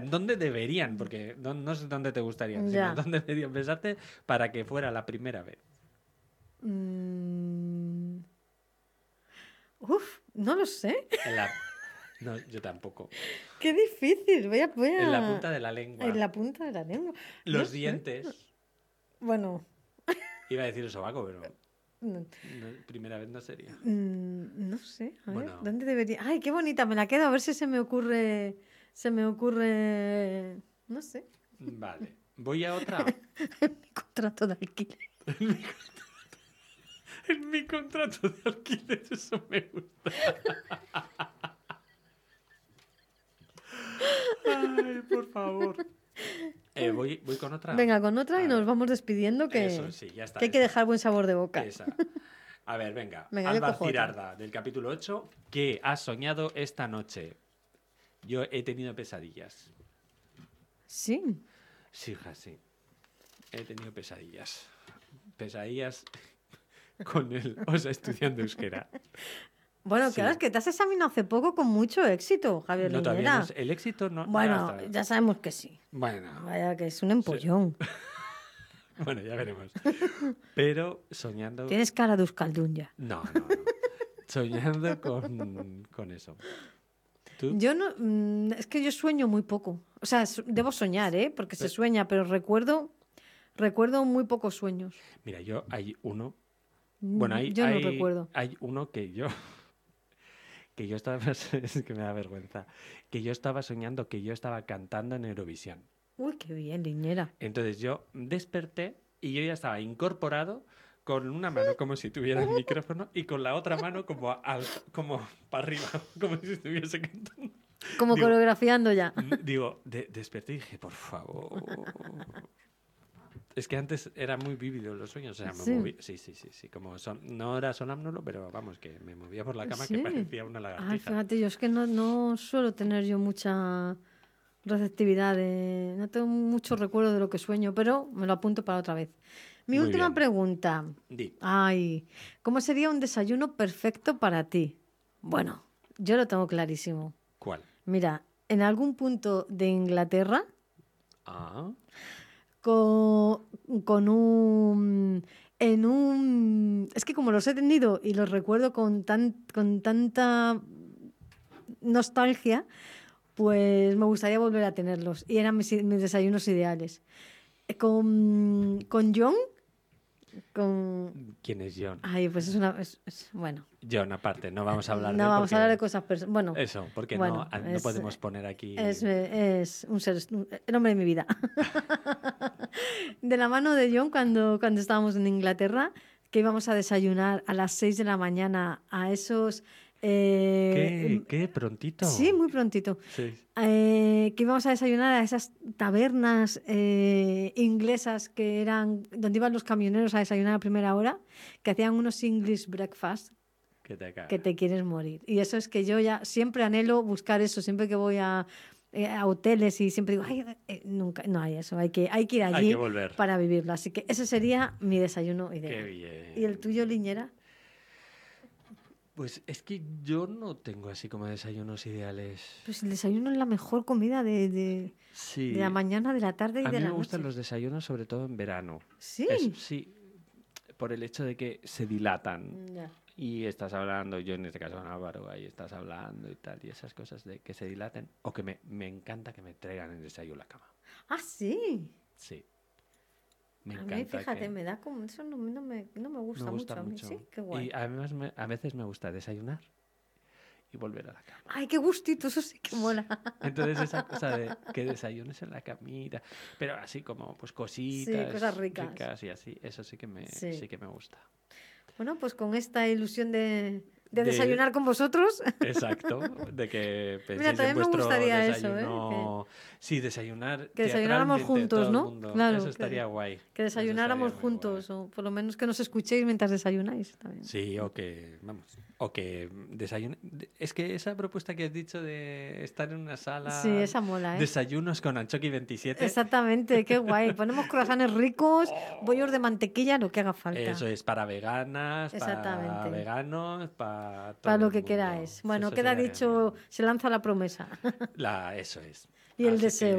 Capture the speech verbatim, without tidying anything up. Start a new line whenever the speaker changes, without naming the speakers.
¿Dónde deberían? Porque no, no sé dónde te gustaría,
Ya.
sino dónde deberían besarte para que fuera la primera vez.
Mm. Uf, no lo sé.
En la... No, yo tampoco.
Qué difícil. Voy a, voy a...
En la punta de la lengua.
En la punta de la lengua. No
Los
sé.
dientes.
Bueno.
Iba a decir el sobaco, pero
No,
no, primera vez no sería.
mm, no sé. A ver,
Bueno.
¿dónde debería? Ay, qué bonita. Me la quedo. A ver si se me ocurre. Se me ocurre. No sé.
Vale. Voy a otra.
Mi contrato de alquiler.
En mi contrato de alquiler, eso me gusta. Ay, por favor. Eh, voy, voy con otra.
Venga, con otra
A
y
ver.
nos vamos despidiendo que,
Eso, sí, ya está,
que hay que
esa.
dejar buen sabor de boca.
Esa. A ver, venga.
Venga, yo
Alba
cojo otra.
Cirarda, del capítulo ocho. ¿Qué has soñado esta noche? Yo he tenido pesadillas.
Sí.
Sí, hija, sí. He tenido pesadillas. Pesadillas con él, o sea, estudiando euskera.
Bueno,
Sí.
claro, es que te has examinado hace poco con mucho éxito, Javier
No, todavía
Liñera.
no es- el éxito no.
Bueno,
hasta-
ya sabemos que sí.
Bueno,
Vaya que es un empollón.
bueno, ya veremos. Pero soñando.
Tienes cara de euskaldun ya.
No, no, no. Soñando con, con eso. ¿Tú?
Yo no, mm, es que yo sueño muy poco. O sea, su- debo soñar, ¿eh? Porque se
Pero-
sueña, pero recuerdo, recuerdo muy pocos sueños.
Mira, yo hay uno.
Mm,
Bueno, hay,
yo no
hay-
recuerdo.
hay uno que yo. Que yo estaba. Es que me da vergüenza. Que yo estaba soñando que yo estaba cantando en Eurovisión.
Uy, qué bien, Liñera.
Entonces yo desperté y yo ya estaba incorporado con una mano como si tuviera el micrófono y con la otra mano como, al, como para arriba, como si estuviese cantando.
Como
Digo,
coreografiando ya.
Mm, Digo, de- desperté y dije, por favor. Es que antes era muy vívido los sueños. O sea, me
Sí.
moví. Sí, sí, sí, sí. Como son, no era sonámbulo, pero vamos, que me movía por la cama
Sí.
que parecía una
Ay,
lagartija.
fíjate, yo es que no, no suelo tener yo mucha receptividad, de, no tengo mucho recuerdo de lo que sueño, pero me lo apunto para otra vez. Mi
Muy
última
bien.
pregunta.
Di.
Ay, ¿cómo sería un desayuno perfecto para ti? Bueno, yo lo tengo clarísimo.
¿Cuál?
Mira, en algún punto de Inglaterra,
Ah,
con, con un... En un... Es que como los he tenido y los recuerdo con, tan, con tanta nostalgia, pues me gustaría volver a tenerlos. Y eran mis, mis desayunos ideales. Eh, Con, con John, con...
¿quién es John?
Ay, pues es una... es- es- bueno,
John, aparte, no vamos a hablar de
no
él
vamos a hablar de
porque-
cosas... perso- Bueno,
Eso, porque
Bueno,
no, no
es-
podemos poner aquí.
es, es un ser, el hombre de mi vida. De la mano de John cuando, cuando estábamos en Inglaterra, que íbamos a desayunar a las seis de la mañana a esos... eh,
¿Qué? ¿Qué? ¿Prontito?
Sí, muy prontito.
Sí.
Eh, que íbamos a desayunar a esas tabernas eh, inglesas que eran donde iban los camioneros a desayunar a primera hora, que hacían unos English breakfast
Que te cagas.
que te quieres morir. Y eso es que yo ya siempre anhelo buscar eso, siempre que voy a, eh, a hoteles y siempre digo, ay, eh, nunca, no hay eso, hay que, hay que ir
Hay
allí
que volver.
para vivirlo. Así que ese sería mi desayuno ideal.
Qué bien.
¿Y el tuyo, Liñera?
Pues es que yo no tengo así como desayunos ideales.
Pues el desayuno es la mejor comida de, de,
Sí.
de la mañana, de la tarde y
A
de
mí
la
me gustan
noche.
los desayunos, sobre todo en verano.
Sí.
Es- sí. Por el hecho de que se dilatan.
Ya.
Y estás hablando, yo en este caso con Álvaro, ahí estás hablando y tal, y esas cosas de que se dilaten. O que me, me encanta que me traigan el desayuno a la cama.
Ah, sí.
Sí. Me
A
encanta.
mí, fíjate,
que-
me da como... Eso no, no me, no me gusta,
me gusta
mucho,
mucho.
a mí. Sí, qué guay.
Y además me- a veces me gusta desayunar y volver a la cama.
Ay, qué gustito, eso sí que mola.
Entonces esa cosa de que desayunes en la camita, pero así como pues cositas,
Sí, cosas ricas.
y así, eso sí que me,
Sí.
sí que me gusta.
Bueno, pues con esta ilusión de, de
De-
desayunar con vosotros.
Exacto, de que penséis
también
en
me
vuestro
gustaría eso, ¿eh?
desayuno. Sí, desayunar.
Que desayunáramos
teatralmente
juntos,
todo el
¿no?
mundo.
Claro,
Eso
que-
estaría guay.
Que
Eso
desayunáramos
estaría muy
juntos,
guay.
o por lo menos que nos escuchéis mientras desayunáis también.
Sí, o que, vamos, o que desayune. Es que esa propuesta que has dicho de estar en una sala.
Sí, esa mola, ¿eh?
Desayunos con Anchoqui veintisiete.
Exactamente, qué guay. Ponemos croissants ricos, bollos de mantequilla, lo que haga falta.
Eso es para veganas, para
Exactamente.
veganos, para todo
Para lo
el
que
mundo.
queráis. Bueno,
Eso
queda
sería
dicho, se lanza la promesa
genial. La, eso es.
y el
Así
deseo.